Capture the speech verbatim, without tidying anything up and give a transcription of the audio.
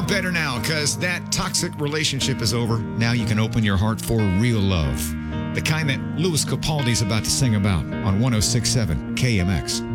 better now because that toxic relationship is over. Now you can open your heart for real love. The kind that Louis Capaldi's about to sing about on one oh six point seven K M X.